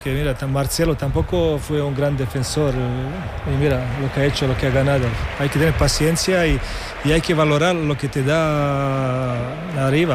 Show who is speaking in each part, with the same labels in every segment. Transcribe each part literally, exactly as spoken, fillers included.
Speaker 1: Que mira, Marcelo tampoco fue un gran defensor y mira lo que ha hecho, lo que ha ganado. Hay que tener paciencia y, y hay que valorar lo que te da arriba.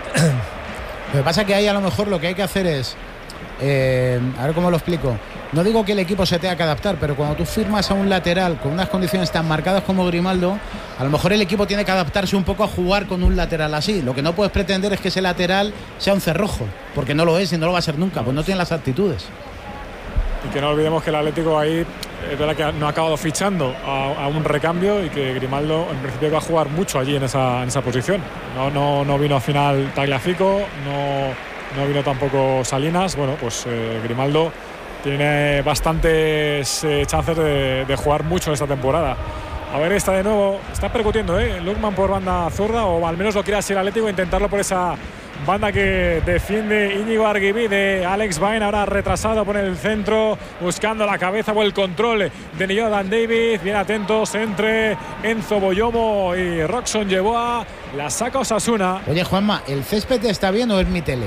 Speaker 2: Lo que pasa es que ahí a lo mejor lo que hay que hacer es, eh, a ver cómo lo explico, no digo que el equipo se tenga que adaptar, pero cuando tú firmas a un lateral con unas condiciones tan marcadas como Grimaldo, a lo mejor el equipo tiene que adaptarse un poco a jugar con un lateral así. Lo que no puedes pretender es que ese lateral sea un cerrojo, porque no lo es y no lo va a ser nunca, pues no tiene las aptitudes.
Speaker 3: Y que no olvidemos que el Atlético ahí es verdad que no ha acabado fichando a, a un recambio y que Grimaldo en principio va a jugar mucho allí en esa, en esa posición. No, no, no vino al final Tagliafico, no, no vino tampoco Salinas. Bueno, pues eh, Grimaldo tiene bastantes eh, chances de, de jugar mucho esta temporada. A ver, está de nuevo, está percutiendo, ¿eh? Lukman por banda zurda, o al menos lo quiere así el Atlético, intentarlo por esa banda que defiende Íñigo Arguibí de Alex Bain, ahora retrasado por el centro, buscando la cabeza o el control de Jonathan David. Bien atentos entre Enzo Boyomo y Roxon Yeboah. La saca Osasuna.
Speaker 2: Oye, Juanma, ¿el césped está bien o es mi tele?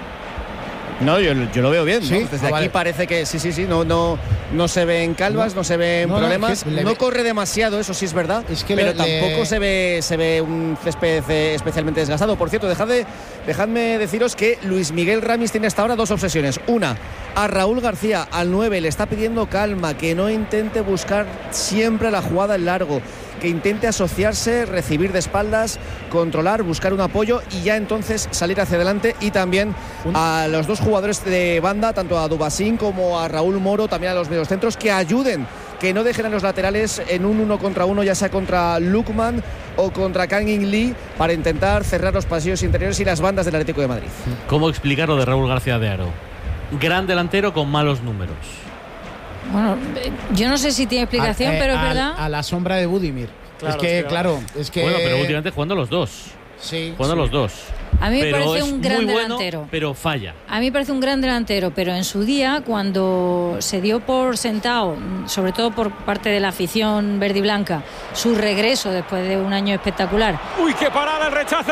Speaker 4: No, yo, yo lo veo bien,
Speaker 2: ¿Sí?
Speaker 4: ¿no? Desde
Speaker 2: ah,
Speaker 4: aquí
Speaker 2: vale.
Speaker 4: Parece que sí, sí, sí, no, no, no se ven calvas, no, no se ven
Speaker 2: no,
Speaker 4: problemas,
Speaker 2: no,
Speaker 4: no corre demasiado, eso sí es verdad,
Speaker 2: es que
Speaker 4: pero
Speaker 2: le,
Speaker 4: tampoco
Speaker 2: le...
Speaker 4: se ve se ve un césped eh, especialmente desgastado. Por cierto, dejad de, dejadme deciros que Luis Miguel Ramis tiene hasta ahora dos obsesiones. Una, a Raúl García, al nueve, le está pidiendo calma, que no intente buscar siempre la jugada en largo, que intente asociarse, recibir de espaldas, controlar, buscar un apoyo y ya entonces salir hacia adelante. Y también a los dos jugadores de banda, tanto a Dubasín como a Raúl Moro, también a los mediocentros, que ayuden, que no dejen a los laterales en un uno contra uno, ya sea contra Lukman o contra Kang In Lee, para intentar cerrar los pasillos interiores y las bandas del Atlético de Madrid.
Speaker 5: ¿Cómo explicar lo de Raúl García de Haro? Gran delantero con malos números.
Speaker 6: Bueno, yo no sé si tiene explicación,
Speaker 2: a, eh,
Speaker 6: pero es
Speaker 2: a,
Speaker 6: verdad.
Speaker 2: A la sombra de Budimir.
Speaker 3: Claro,
Speaker 2: es que,
Speaker 3: sí,
Speaker 2: claro, es que...
Speaker 5: Bueno, pero últimamente jugando los dos.
Speaker 2: Sí.
Speaker 5: Jugando
Speaker 2: sí.
Speaker 5: los dos.
Speaker 6: A mí me
Speaker 5: pero
Speaker 6: parece
Speaker 5: es
Speaker 6: un gran
Speaker 5: muy bueno,
Speaker 6: delantero.
Speaker 5: Pero falla.
Speaker 6: A mí me parece un gran delantero, pero en su día, cuando se dio por sentado, sobre todo por parte de la afición verde y blanca, su regreso después de un año espectacular.
Speaker 3: ¡Uy, qué parada, el rechace!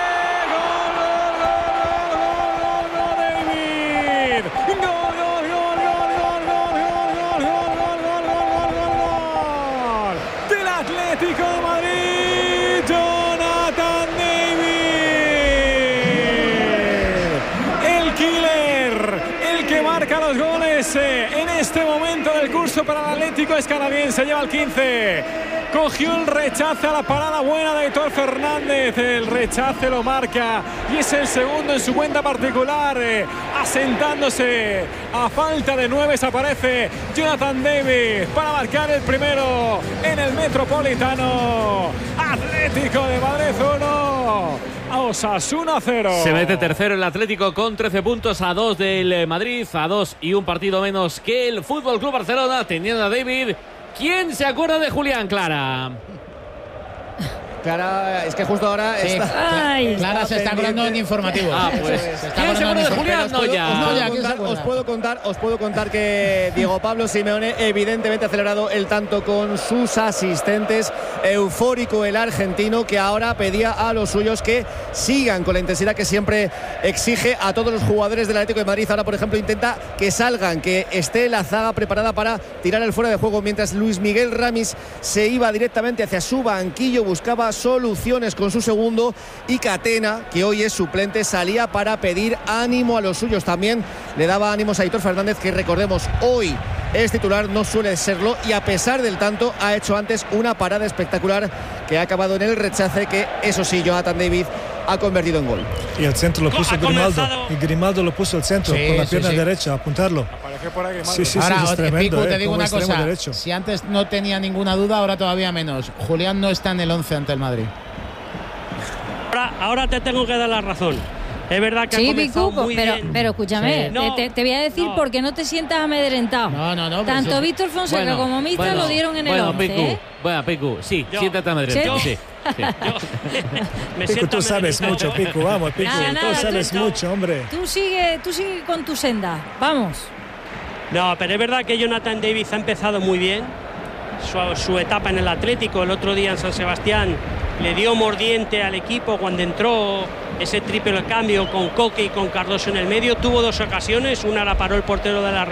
Speaker 3: En este momento del curso para el Atlético es canadiense, lleva el quince. Cogió el rechace a la parada buena de Aitor Fernández. El rechace lo marca y es el segundo en su cuenta particular. Eh, asentándose a falta de nueve, se aparece Jonathan David para marcar el primero en el Metropolitano. Atlético de Madrid uno, Osasuna cero.
Speaker 5: Se mete tercero el Atlético con trece puntos, a dos del Madrid, a dos y un partido menos que el Fútbol Club Barcelona, teniendo a David. ¿Quién se acuerda de Julián, Clara?
Speaker 4: Clara, es que justo ahora
Speaker 2: Sí,
Speaker 4: está,
Speaker 6: Ay.
Speaker 2: Clara se está acordando en informativo.
Speaker 5: Ah, pues.
Speaker 2: Se está
Speaker 5: ¿Quién se acuerda de
Speaker 2: acordando en
Speaker 5: Julián?
Speaker 4: Os
Speaker 5: No,
Speaker 4: puedo,
Speaker 5: ya.
Speaker 4: os puedo
Speaker 2: No, ya, ¿quién se
Speaker 4: contar,
Speaker 2: acuerda?
Speaker 4: os puedo contar, os puedo contar que Diego Pablo Simeone evidentemente ha celebrado el tanto con sus asistentes. Eufórico el argentino, que ahora pedía a los suyos que sigan con la intensidad que siempre exige a todos los jugadores del Atlético de Madrid. Ahora, por ejemplo, intenta que salgan, que esté la zaga preparada para tirar el fuera de juego, mientras Luis Miguel Ramis se iba directamente hacia su banquillo, buscaba soluciones con su segundo, y Catena, que hoy es suplente, salía para pedir ánimo a los suyos. También le daba ánimos a Aitor Fernández, que recordemos hoy es titular, no suele serlo, y a pesar del tanto ha hecho antes una parada espectacular que ha acabado en el rechace, que eso sí, Jonathan David ha convertido en gol.
Speaker 1: Y el centro lo puso
Speaker 7: Ha
Speaker 1: Grimaldo.
Speaker 7: comenzado.
Speaker 1: Y Grimaldo lo puso el centro
Speaker 2: Sí,
Speaker 1: con la
Speaker 2: sí,
Speaker 1: pierna
Speaker 2: sí.
Speaker 1: derecha, a apuntarlo.
Speaker 3: Aparece por ahí Grimaldo.
Speaker 1: Sí, sí,
Speaker 2: Ahora,
Speaker 1: sí, es tremendo,
Speaker 2: Pico, te
Speaker 1: eh,
Speaker 2: digo
Speaker 1: como
Speaker 2: una
Speaker 1: extremo
Speaker 2: cosa.
Speaker 1: derecho.
Speaker 2: Si antes no tenía ninguna duda, ahora todavía menos. Julián no está en el once ante el Madrid.
Speaker 7: Ahora, ahora te tengo que dar la razón. Es verdad que
Speaker 6: Sí,
Speaker 7: ha comenzado
Speaker 6: Pico,
Speaker 7: muy
Speaker 6: pero,
Speaker 7: bien.
Speaker 6: pero escúchame,
Speaker 7: Sí. No,
Speaker 6: te, te voy a decir
Speaker 7: no.
Speaker 6: porque no te sientas amedrentado.
Speaker 2: No, no, no. pero
Speaker 6: Tanto
Speaker 2: sí.
Speaker 6: Víctor Fonseca
Speaker 5: Bueno,
Speaker 6: como Mista
Speaker 5: bueno,
Speaker 6: lo dieron en el
Speaker 5: bueno,
Speaker 6: once,
Speaker 5: Picu,
Speaker 6: ¿eh?
Speaker 5: Bueno, Picu, sí,
Speaker 7: Yo-
Speaker 5: siéntate amedrentado,
Speaker 6: Sí.
Speaker 5: sí. sí.
Speaker 7: Yo me
Speaker 1: Pico,
Speaker 7: siento
Speaker 1: tú sabes
Speaker 7: amedrentado.
Speaker 1: mucho, Pico, vamos, Pico.
Speaker 6: Nada,
Speaker 1: Tú
Speaker 6: nada,
Speaker 1: sabes
Speaker 7: tú-
Speaker 1: mucho, hombre.
Speaker 6: Tú sigue, tú sigue con tu senda. Vamos.
Speaker 7: No, pero es verdad que Jonathan David ha empezado muy bien su, su etapa en el Atlético. El otro día en San Sebastián le dio mordiente al equipo cuando entró ese triple cambio con Coque y con Cardoso en el medio. Tuvo dos ocasiones, una la paró el portero de la